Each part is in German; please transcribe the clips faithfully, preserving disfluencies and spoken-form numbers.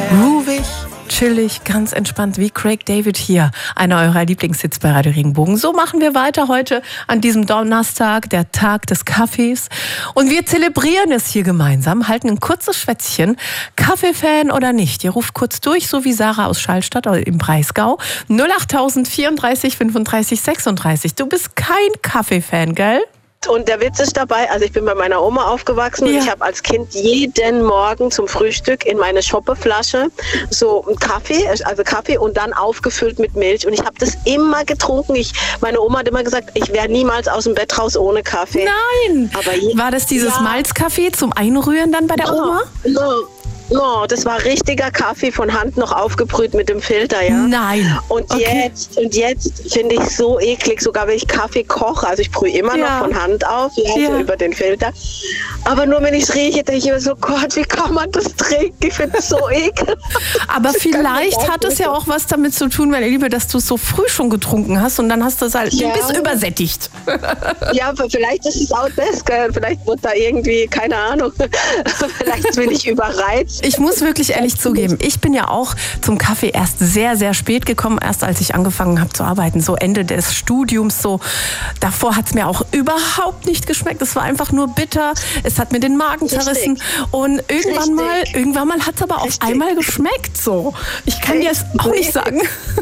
Groovig, chillig, ganz entspannt wie Craig David hier. Einer eurer Lieblingshits bei Radio Regenbogen. So machen wir weiter heute an diesem Donnerstag, der Tag des Kaffees. Und wir zelebrieren es hier gemeinsam, halten ein kurzes Schwätzchen. Kaffeefan oder nicht? Ihr ruft kurz durch, so wie Sarah aus Schallstatt im Breisgau. null acht vierunddreißig fünfunddreißig sechsunddreißig. Du bist kein Kaffeefan, gell? Und der Witz ist dabei, also ich bin bei meiner Oma aufgewachsen, ja. Und ich habe als Kind jeden Morgen zum Frühstück in meine Schoppeflasche so einen Kaffee, also Kaffee und dann aufgefüllt mit Milch. Und ich habe das immer getrunken. Ich, meine Oma hat immer gesagt, ich wäre niemals aus dem Bett raus ohne Kaffee. Nein! Aber je, War das dieses ja. Malzkaffee zum Einrühren dann bei der no, Oma? No. No, das war richtiger Kaffee von Hand noch aufgebrüht mit dem Filter, ja. Nein. Und okay. jetzt, und jetzt finde ich so eklig, sogar wenn ich Kaffee koche, also ich brühe immer ja. noch von Hand auf, ja, ja. so über den Filter. Aber nur wenn ich es rieche, denke ich immer so, Gott, wie kann man das trinken? Ich finde es so ekelhaft. Aber vielleicht hat es ja auch was damit zu tun, meine Liebe, dass du es so früh schon getrunken hast und dann hast du es halt, ja. du bist übersättigt. Ja, vielleicht ist es auch das, gell? Vielleicht wird da irgendwie, keine Ahnung, vielleicht bin ich überreizt. Ich muss wirklich ehrlich zugeben, ich bin ja auch zum Kaffee erst sehr, sehr spät gekommen, erst als ich angefangen habe zu arbeiten, so Ende des Studiums, so. Davor hat es mir auch überhaupt nicht geschmeckt, es war einfach nur bitter, es hat mir den Magen zerrissen. Richtig. Und irgendwann Richtig. mal, irgendwann mal hat es aber Richtig. auf einmal geschmeckt, so. Ich kann dir es auch nicht sagen.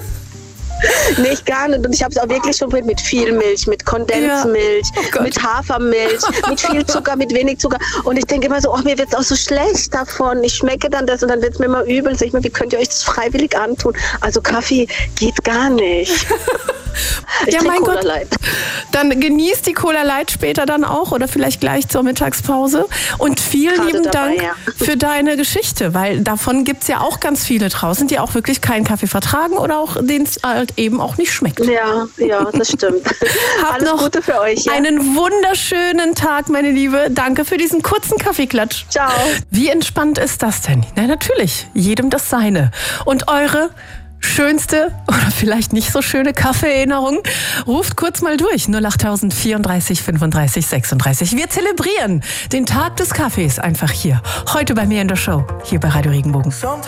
Nicht gar nicht. Und ich habe es auch wirklich schon mit viel Milch, mit Kondensmilch, ja. oh mit Hafermilch, mit viel Zucker, mit wenig Zucker. Und ich denke immer so, oh, mir wird es auch so schlecht davon. Ich schmecke dann das und dann wird es mir immer übel. Sag ich mal, wie könnt ihr euch das freiwillig antun? Also Kaffee geht gar nicht. Ich ja, mein Cola Gott. Light. Dann genießt die Cola Light später dann auch oder vielleicht gleich zur Mittagspause. Und vielen Gerade lieben dabei, Dank ja. für deine Geschichte, weil davon gibt es ja auch ganz viele draußen, die auch wirklich keinen Kaffee vertragen oder auch denen es halt eben auch nicht schmeckt. Ja, ja, das stimmt. Habt Alles noch Gute für euch. Ja. Einen wunderschönen Tag, meine Liebe. Danke für diesen kurzen Kaffeeklatsch. Ciao. Wie entspannt ist das denn? Na natürlich, jedem das Seine. Und eure schönste oder vielleicht nicht so schöne Kaffeeerinnerung, ruft kurz mal durch. null acht vierunddreißig fünfunddreißig sechsunddreißig. Wir zelebrieren den Tag des Kaffees einfach hier. Heute bei mir in der Show, hier bei Radio Regenbogen.